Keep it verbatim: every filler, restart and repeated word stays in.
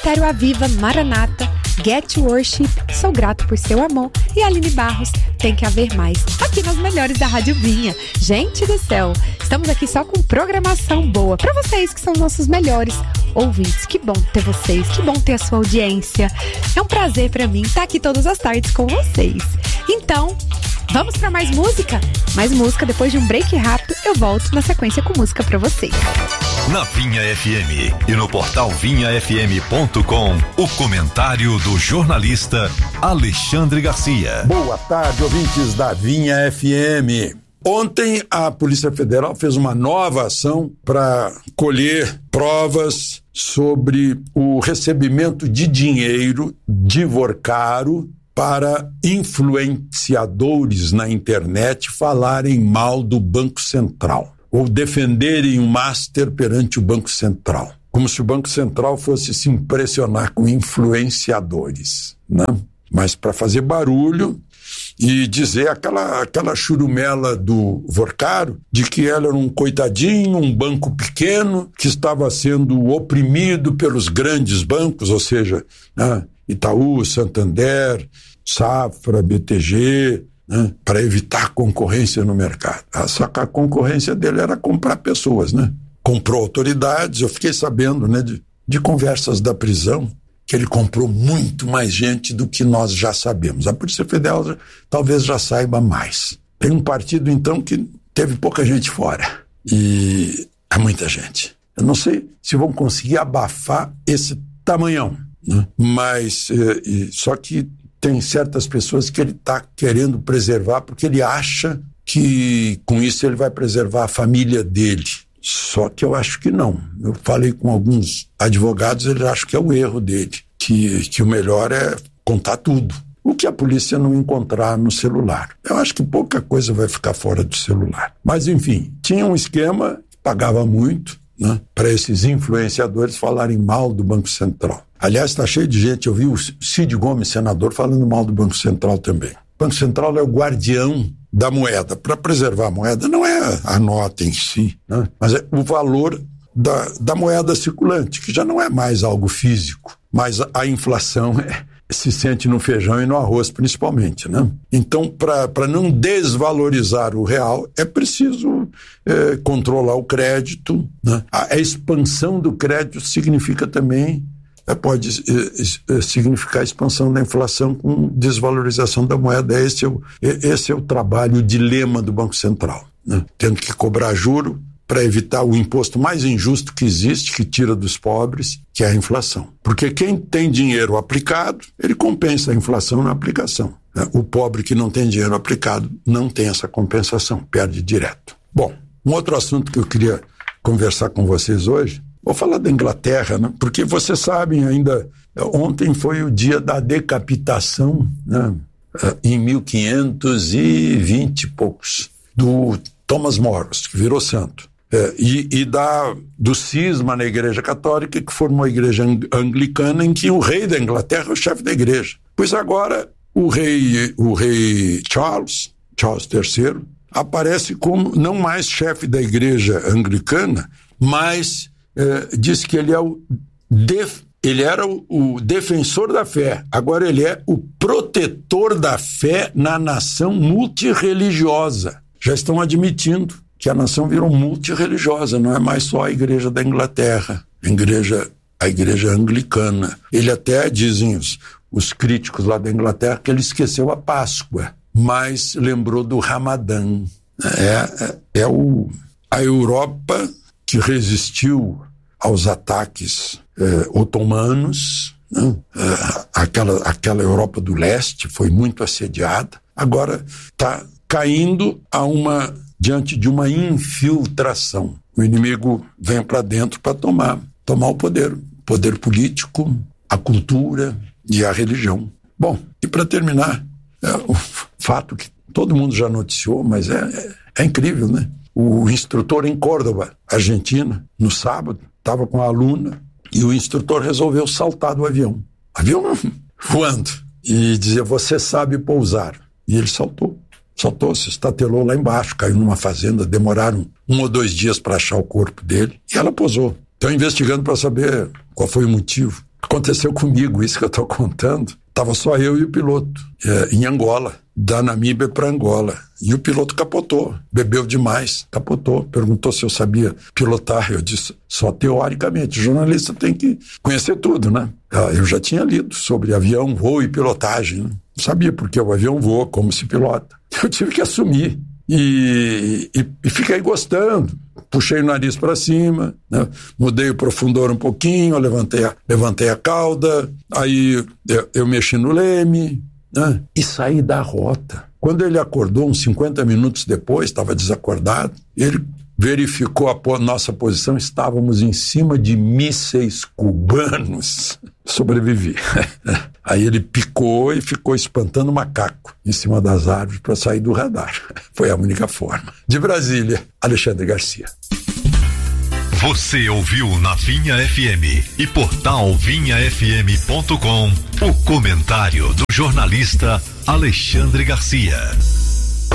Ministério Aviva, Maranata, Get Worship, Sou Grato por Seu Amor e Aline Barros, Tem Que Haver Mais, aqui nas melhores da Rádio Vinha. Gente do céu, estamos aqui só com programação boa para vocês que são nossos melhores ouvintes. Que bom ter vocês, que bom ter a sua audiência. É um prazer para mim estar aqui todas as tardes com vocês. Então, vamos para mais música? Mais música, depois de um break rápido, eu volto na sequência com música para vocês. Na Vinha F M e no portal vinha f m ponto com, o comentário do jornalista Alexandre Garcia. Boa tarde, ouvintes da Vinha F M. Ontem a Polícia Federal fez uma nova ação para colher provas sobre o recebimento de dinheiro de Vorcaro para influenciadores na internet falarem mal do Banco Central ou defenderem o Master perante o Banco Central, como se o Banco Central fosse se impressionar com influenciadores, né? Mas para fazer barulho e dizer aquela, aquela churumela do Vorcaro, de que ela era um coitadinho, um banco pequeno, que estava sendo oprimido pelos grandes bancos, ou seja, né, Itaú, Santander, Safra, B T G, né, para evitar concorrência no mercado. Só que a concorrência dele era comprar pessoas, né? Comprou autoridades, eu fiquei sabendo, né, de, de conversas da prisão, que ele comprou muito mais gente do que nós já sabemos. A Polícia Federal já, talvez já saiba mais. Tem um partido, então, que teve pouca gente fora. E é muita gente. Eu não sei se vão conseguir abafar esse tamanhão, né? Mas, eh, só que tem certas pessoas que ele está querendo preservar porque ele acha que com isso ele vai preservar a família dele. Só que eu acho que não. Eu falei com alguns advogados, eles acham que é o erro dele, que, que o melhor é contar tudo. O que a polícia não encontrar no celular. Eu acho que pouca coisa vai ficar fora do celular. Mas, enfim, tinha um esquema que pagava muito, né, para esses influenciadores falarem mal do Banco Central. Aliás, está cheio de gente, eu vi o Cid Gomes, senador, falando mal do Banco Central também. O Banco Central é o guardião da moeda. Para preservar a moeda não é a nota em si, né? Mas é o valor da, da moeda circulante, que já não é mais algo físico, mas a, a inflação é, se sente no feijão e no arroz principalmente, né? Então, para não desvalorizar o real, é preciso é, controlar o crédito, né? A, a expansão do crédito significa também pode eh, significar a expansão da inflação com desvalorização da moeda. Esse é o, esse é o trabalho, o dilema do Banco Central, né? Tendo que cobrar juro para evitar o imposto mais injusto que existe, que tira dos pobres, que é a inflação. Porque quem tem dinheiro aplicado, ele compensa a inflação na aplicação, né? O pobre que não tem dinheiro aplicado não tem essa compensação, perde direto. Bom, um outro assunto que eu queria conversar com vocês hoje, vou falar da Inglaterra, né? Porque vocês sabem ainda, ontem foi o dia da decapitação, né? Em mil quinhentos e vinte e poucos, do Thomas Moros, que virou santo, é, e, e da, do cisma na Igreja Católica, que formou a Igreja Anglicana, em que o rei da Inglaterra é o chefe da igreja. Pois agora o rei, o rei Charles, Charles terceiro, aparece como não mais chefe da Igreja Anglicana, mas É, diz que ele é o def, ele era o, o defensor da fé, agora ele é o protetor da fé na nação multirreligiosa. Já estão admitindo que a nação virou multirreligiosa, não é mais só a Igreja da Inglaterra, a igreja, a igreja anglicana. Ele até, dizem os, os críticos lá da Inglaterra, que ele esqueceu a Páscoa, mas lembrou do Ramadã. É, é, é o, a Europa que resistiu aos ataques eh, otomanos, né? eh, aquela, aquela Europa do Leste foi muito assediada, agora está caindo a uma, diante de uma infiltração. O inimigo vem para dentro para tomar, tomar o poder, poder político, a cultura e a religião. Bom, e para terminar, é, o fato que todo mundo já noticiou, mas é, é, é incrível, né? O instrutor em Córdoba, Argentina, no sábado, estava com a aluna e o instrutor resolveu saltar do avião. Avião voando. E dizia, você sabe pousar. E ele saltou. Saltou, se estatelou lá embaixo, caiu numa fazenda, demoraram um ou dois dias para achar o corpo dele e ela pousou. Estão investigando para saber qual foi o motivo. Aconteceu comigo isso que eu estou contando. Tava só eu e o piloto, é, em Angola, da Namíbia para Angola. E o piloto capotou, bebeu demais, capotou. Perguntou se eu sabia pilotar. Eu disse, só teoricamente. O jornalista tem que conhecer tudo, né? Eu já tinha lido sobre avião, voo e pilotagem, né? Não sabia porque o avião voa, como se pilota. Eu tive que assumir. E, e, e fiquei gostando. Puxei o nariz para cima, né? Mudei o profundor um pouquinho, levantei a, levantei a cauda, aí eu, eu mexi no leme, né? E saí da rota. Quando ele acordou, uns cinquenta minutos depois, estava desacordado, ele verificou a po- nossa posição, estávamos em cima de mísseis cubanos. Sobrevivi. Aí ele picou e ficou espantando macaco em cima das árvores para sair do radar. Foi a única forma. De Brasília, Alexandre Garcia. Você ouviu na Vinha F M e portal vinha f m ponto com o comentário do jornalista Alexandre Garcia.